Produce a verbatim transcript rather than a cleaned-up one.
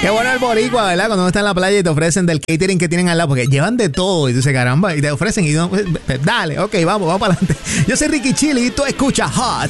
Qué bueno el boricua, ¿verdad? Cuando uno está en la playa y te ofrecen del catering que tienen al lado, porque llevan de todo. Y tú dices, caramba, y te ofrecen y no, dale, ok, vamos, vamos para adelante. Yo soy Ricky Chili y tú escuchas Hot